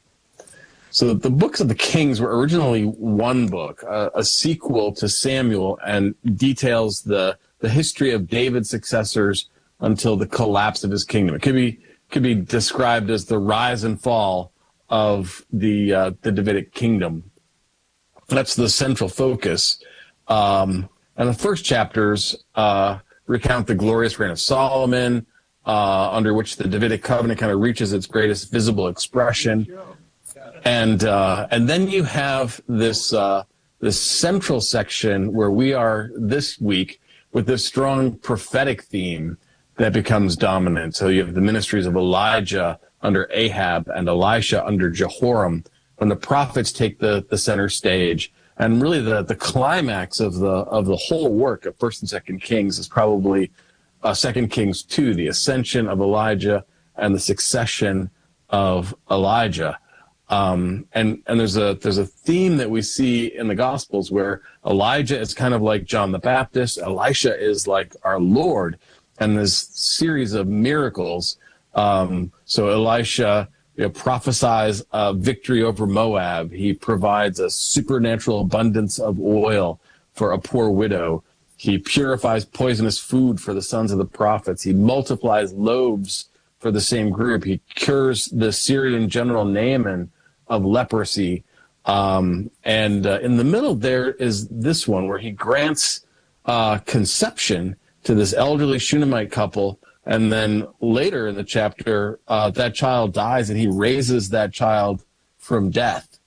So the books of the Kings were originally one book, a, a sequel to Samuel, and details the, the history of David's successors until the collapse of his kingdom. It could be could be described as the rise and fall of the uh, the Davidic kingdom. That's the central focus. Um, and the first chapters uh, recount the glorious reign of Solomon, uh, under which the Davidic covenant kind of reaches its greatest visible expression. And uh, and then you have this uh, this central section where we are this week with this strong prophetic theme that becomes dominant. So you have the ministries of Elijah under Ahab and Elisha under Jehoram, when the prophets take the, the center stage. And really the, the climax of the of the whole work of First and Second Kings is probably uh, Second Kings two, the ascension of Elijah and the succession of Elijah. Um, and, and there's a, there's a theme that we see in the Gospels where Elijah is kind of like John the Baptist. Elisha is like our Lord. And this series of miracles. Um, so Elisha, you know, prophesies uh, victory over Moab. He provides a supernatural abundance of oil for a poor widow. He purifies poisonous food for the sons of the prophets. He multiplies loaves for the same group. He cures the Syrian general Naaman of leprosy. Um, and uh, in the middle there is this one where he grants uh, conception to this elderly Shunammite couple. And then later in the chapter, uh, that child dies and he raises that child from death.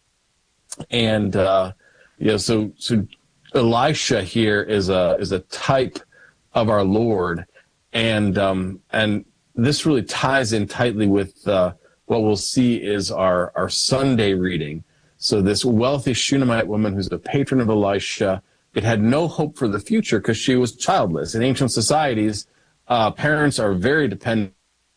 And, uh, you know, so, so Elisha here is a, is a type of our Lord. And, um, and this really ties in tightly with, uh, what we'll see is our, our Sunday reading. So this wealthy Shunammite woman who's a patron of Elisha, it had no hope for the future because she was childless. In ancient societies, uh, parents are very dependent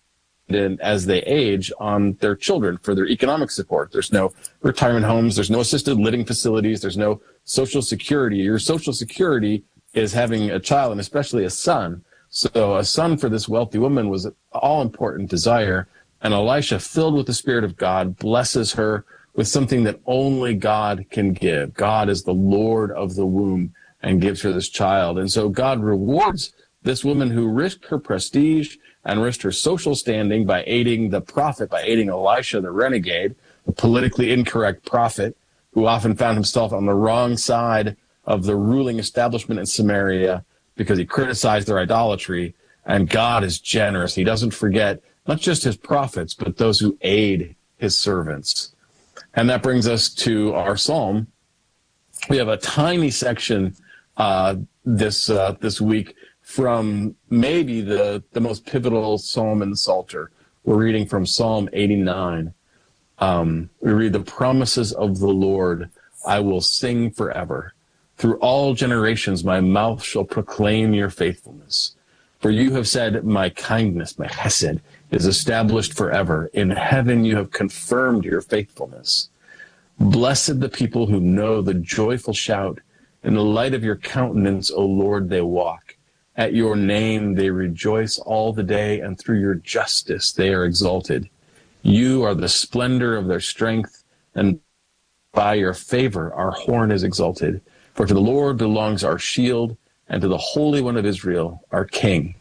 as they age on their children for their economic support. There's no retirement homes. There's no assisted living facilities. There's no social security. Your social security is having a child, and especially a son. So a son for this wealthy woman was an all-important desire. And Elisha, filled with the Spirit of God, blesses her with something that only God can give. God is the Lord of the womb and gives her this child. And so God rewards this woman who risked her prestige and risked her social standing by aiding the prophet, by aiding Elisha, the renegade, the politically incorrect prophet, who often found himself on the wrong side of the ruling establishment in Samaria because he criticized their idolatry. And God is generous. He doesn't forget not just his prophets, but those who aid his servants. And that brings us to our psalm. We have a tiny section uh, this uh, this week from maybe the, the most pivotal psalm in the Psalter. We're reading from Psalm eighty-nine. Um, we read, "The promises of the Lord I will sing forever. Through all generations my mouth shall proclaim your faithfulness. For you have said, my kindness, my chesed, is established forever. In heaven you have confirmed your faithfulness. Blessed the people who know the joyful shout. In the light of your countenance, O Lord, they walk. At your name they rejoice all the day, and through your justice they are exalted. You are the splendor of their strength, and by your favor our horn is exalted. For to the Lord belongs our shield, and to the Holy One of Israel, our King."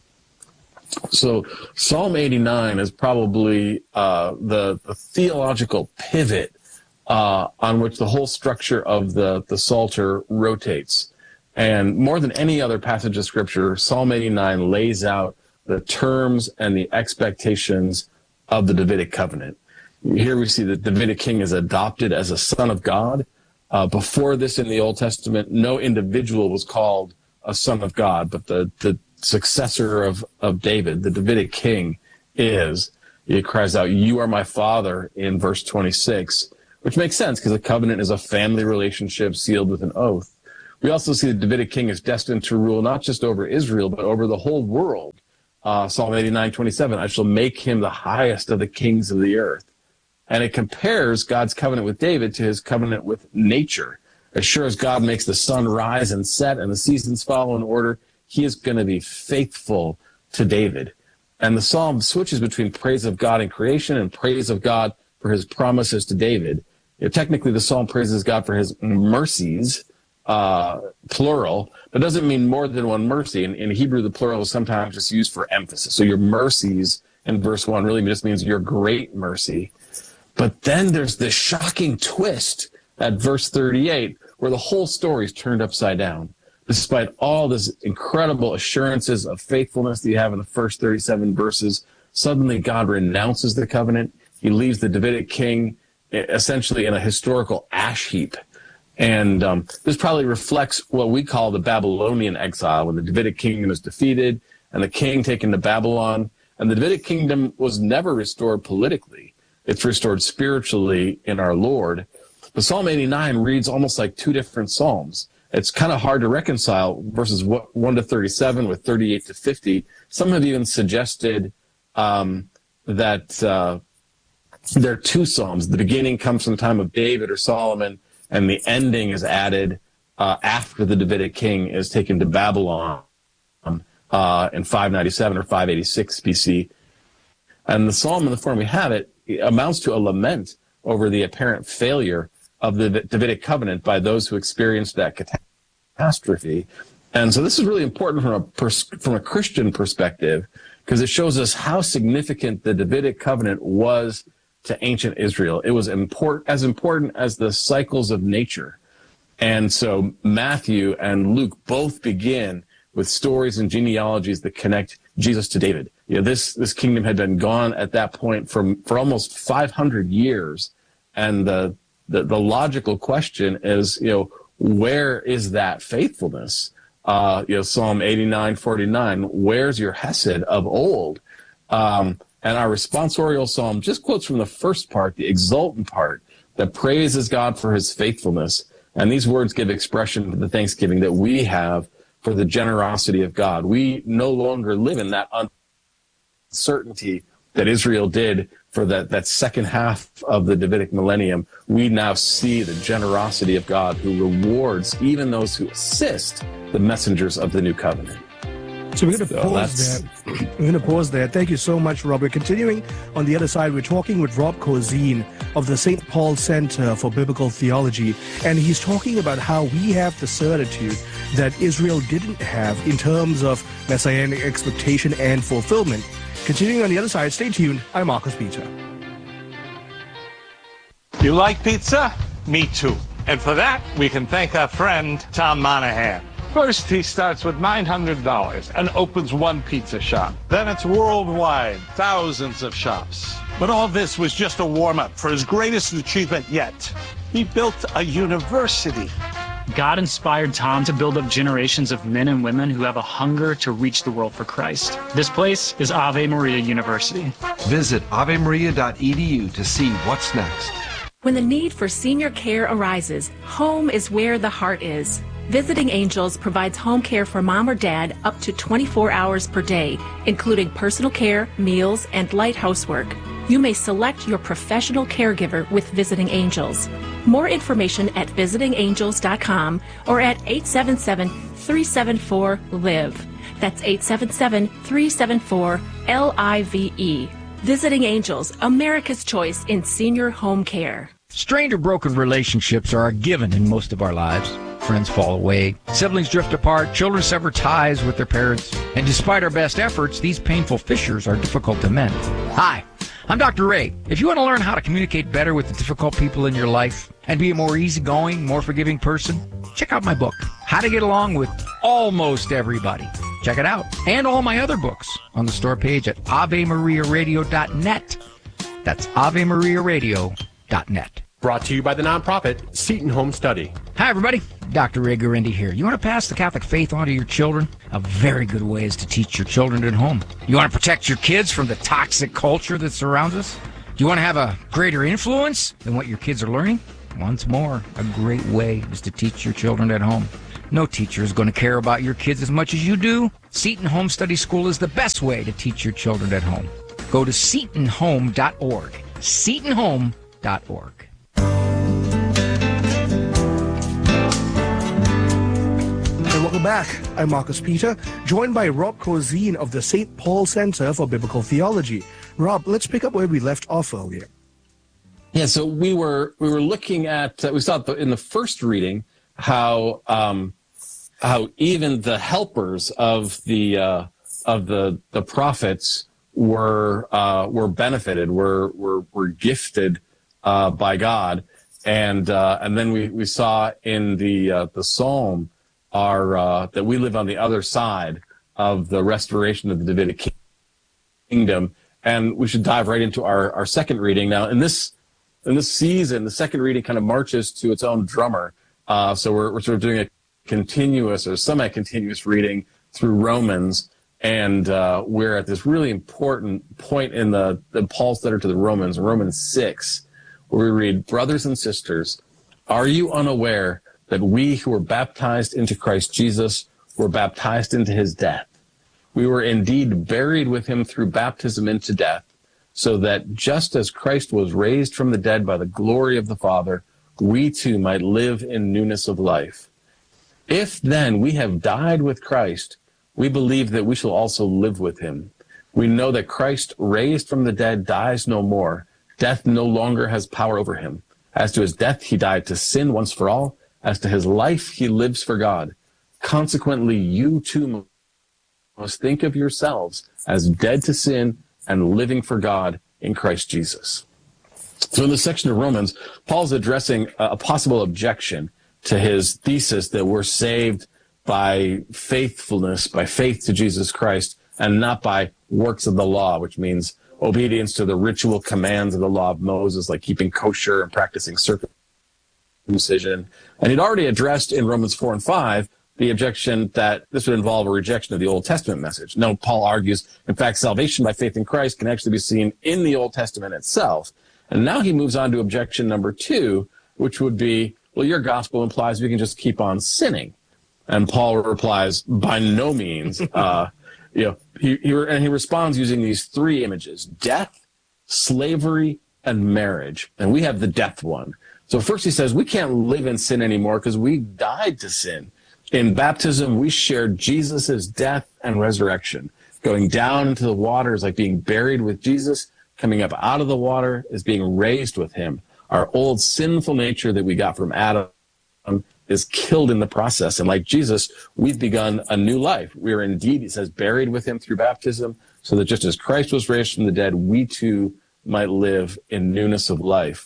So Psalm eighty-nine is probably uh, the, the theological pivot uh, on which the whole structure of the, the Psalter rotates. And more than any other passage of Scripture, Psalm eighty-nine lays out the terms and the expectations of the Davidic covenant. Here we see that the Davidic king is adopted as a son of God. Uh, before this in the Old Testament, no individual was called a son of God, but the, the successor of, of David, the Davidic king, is. He cries out, "You are my Father," in verse twenty-six, which makes sense because a covenant is a family relationship sealed with an oath. We also see the Davidic king is destined to rule not just over Israel, but over the whole world. Uh, Psalm eighty-nine twenty-seven, "I shall make him the highest of the kings of the earth." And it compares God's covenant with David to his covenant with nature. As sure as God makes the sun rise and set and the seasons follow in order, he is going to be faithful to David. And the psalm switches between praise of God in creation and praise of God for his promises to David. You know, technically, the psalm praises God for his mercies, uh, plural, but doesn't mean more than one mercy. In, in Hebrew, the plural is sometimes just used for emphasis. So your mercies in verse one really just means your great mercy. But then there's this shocking twist at verse thirty-eight, where the whole story is turned upside down. Despite all this incredible assurances of faithfulness that you have in the first thirty-seven verses, suddenly God renounces the covenant. He leaves the Davidic king essentially in a historical ash heap. And um, this probably reflects what we call the Babylonian exile, when the Davidic kingdom is defeated and the king taken to Babylon. And the Davidic kingdom was never restored politically. It's restored spiritually in our Lord. But Psalm eighty-nine reads almost like two different psalms. It's kind of hard to reconcile verses one to thirty-seven with thirty-eight to fifty. Some have even suggested um, that uh, there are two psalms. The beginning comes from the time of David or Solomon, and the ending is added uh, after the Davidic king is taken to Babylon uh, in five ninety-seven or five eighty-six B C. And the psalm in the form we have it, it amounts to a lament over the apparent failure of the Davidic covenant by those who experienced that catastrophe. And so this is really important from a pers- from a Christian perspective, because it shows us how significant the Davidic covenant was to ancient Israel. It was import- as important as the cycles of nature. And so Matthew and Luke both begin with stories and genealogies that connect Jesus to David. You know, this, this kingdom had been gone at that point for, for almost five hundred years. And the, the, the logical question is, you know, where is that faithfulness? Uh, you know, Psalm eighty-nine forty-nine, where's your hesed of old? Um, and our responsorial psalm just quotes from the first part, the exultant part, that praises God for his faithfulness. And these words give expression to the thanksgiving that we have for the generosity of God. We no longer live in that uncertainty that Israel did for that, that second half of the Davidic millennium. We now see the generosity of God, who rewards even those who assist the messengers of the new covenant. So we're going to So pause there. We're going to pause there. Thank you so much, Rob. We're continuing on the other side. We're talking with Rob Cozine of the Saint Paul Center for Biblical Theology, and he's talking about how we have the certitude that Israel didn't have in terms of messianic expectation and fulfillment. Continuing on the other side, stay tuned. I'm Marcus Peter. You like pizza? Me too. And for that, we can thank our friend Tom Monahan. First, he starts with nine hundred dollars and opens one pizza shop. Then it's worldwide, thousands of shops. But all this was just a warm-up for his greatest achievement yet. He built a university. God inspired Tom to build up generations of men and women who have a hunger to reach the world for Christ. This place is Ave Maria University. Visit ave maria dot e d u to see what's next. When the need for senior care arises, home is where the heart is. Visiting Angels provides home care for mom or dad up to twenty-four hours per day, including personal care, meals, and light housework. You may select your professional caregiver with Visiting Angels. More information at visiting angels dot com or at eight seven seven, three seven four, L I V E. That's eight seven seven, three seven four, L I V E. Visiting Angels, America's choice in senior home care. Strained or broken relationships are a given in most of our lives. Friends fall away, siblings drift apart, children sever ties with their parents, and despite our best efforts, these painful fissures are difficult to mend. Hi, I'm Doctor Ray. If you want to learn how to communicate better with the difficult people in your life and be a more easygoing, more forgiving person, check out my book, How to Get Along with Almost Everybody. Check it out, and all my other books on the store page at ave maria radio dot net. That's ave maria radio dot net. Brought to you by the nonprofit Seton Home Study. Hi, everybody. Doctor Ray Guarendi here. You want to pass the Catholic faith on to your children? A very good way is to teach your children at home. You want to protect your kids from the toxic culture that surrounds us? Do you want to have a greater influence than what your kids are learning? Once more, a great way is to teach your children at home. No teacher is going to care about your kids as much as you do. Seton Home Study School is the best way to teach your children at home. Go to seton home dot org. seton home dot org. Welcome back. I'm Marcus Peter, joined by Rob Cozine of the Saint Paul Center for Biblical Theology. Rob, let's pick up where we left off earlier. Yeah, so we were we were looking at uh, we saw in the first reading how um, how even the helpers of the uh, of the the prophets were uh, were benefited, were were were gifted uh, by God, and uh, and then we, we saw in the uh, the Psalm our uh, that we live on the other side of the restoration of the Davidic kingdom, and we should dive right into our, our second reading now. In this in this season, the second reading kind of marches to its own drummer. Uh, so we're we're sort of doing a continuous or semi-continuous reading through Romans. And uh, we're at this really important point in the, the Paul's letter to the Romans, Romans six, where we read, "Brothers and sisters, are you unaware that we who were baptized into Christ Jesus were baptized into his death? We were indeed buried with him through baptism into death, so that just as Christ was raised from the dead by the glory of the Father, we too might live in newness of life. If then we have died with Christ, we believe that we shall also live with him. We know that Christ, raised from the dead, dies no more. Death no longer has power over him. As to his death, he died to sin once for all. As to his life, he lives for God. Consequently, you too must think of yourselves as dead to sin and living for God in Christ Jesus." So in this section of Romans, Paul's addressing a possible objection to his thesis that we're saved by faithfulness, by faith to Jesus Christ, and not by works of the law, which means obedience to the ritual commands of the law of Moses, like keeping kosher and practicing circumcision. And he'd already addressed in Romans four and five the objection that this would involve a rejection of the Old Testament message. No, Paul argues, in fact, salvation by faith in Christ can actually be seen in the Old Testament itself. And now he moves on to objection number two, which would be, well, your gospel implies we can just keep on sinning. And Paul replies, by no means. Uh, you know, he, he and he responds using these three images: death, slavery, and marriage. And we have the death one. So first he says we can't live in sin anymore because we died to sin. In baptism, we shared Jesus' death and resurrection. Going down into the water is like being buried with Jesus. Coming up out of the water is being raised with him. Our old sinful nature that we got from Adam is killed in the process. And like Jesus, we've begun a new life. We are indeed, he says, buried with him through baptism, so that just as Christ was raised from the dead, we too might live in newness of life.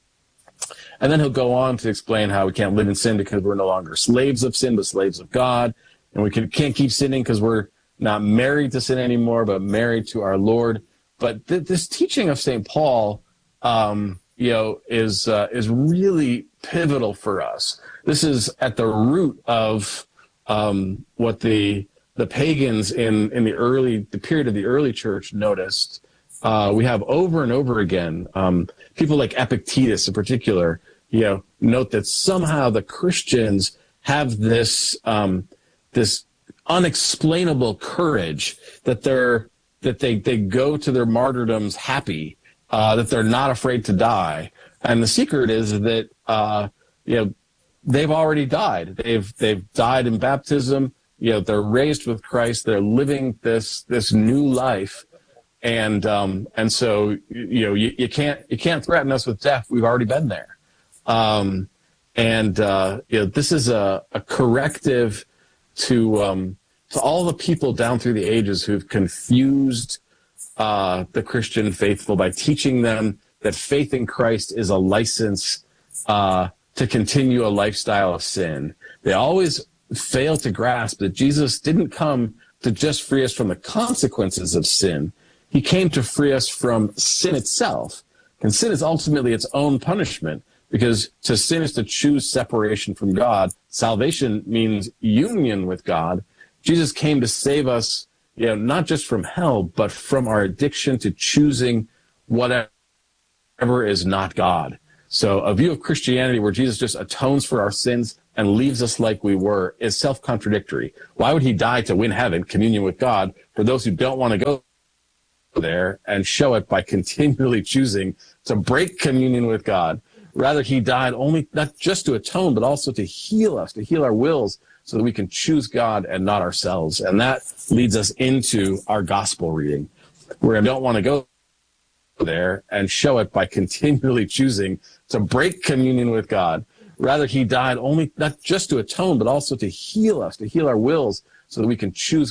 And then he'll go on to explain how we can't live in sin because we're no longer slaves of sin, but slaves of God. And we can, can't keep sinning because we're not married to sin anymore, but married to our Lord. But th- this teaching of Saint Paul, um, you know, is uh, is really pivotal for us. This is at the root of um, what the the pagans in, in the early the period of the early church noticed. Uh, we have over and over again um, people like Epictetus in particular, you know, note that somehow the Christians have this um, this unexplainable courage that they're that they they go to their martyrdoms happy, uh, that they're not afraid to die, and the secret is that uh, you know. They've already died. They've they've died in baptism. You know, they're raised with Christ. They're living this this new life, and um, and so you know you, you can't you can't threaten us with death. We've already been there, um, and uh, you know this is a, a corrective to um, to all the people down through the ages who've confused uh, the Christian faithful by teaching them that faith in Christ is a license Uh, to continue a lifestyle of sin. They always fail to grasp that Jesus didn't come to just free us from the consequences of sin. He came to free us from sin itself. And sin is ultimately its own punishment. because to sin is to choose separation from God. Salvation means union with God. Jesus came to save us, you know, not just from hell, but from our addiction to choosing whatever is not God. So a view of Christianity where Jesus just atones for our sins and leaves us like we were is self-contradictory. Why would he die to win heaven, communion with God, for those who don't want to go there and show it by continually choosing to break communion with God? Rather, he died only not just to atone, but also to heal us, to heal our wills so that we can choose God and not ourselves. And that leads us into our gospel reading, where I don't want to go there and show it by continually choosing to break communion with God. Rather, he died only not just to atone, but also to heal us, to heal our wills so that we can choose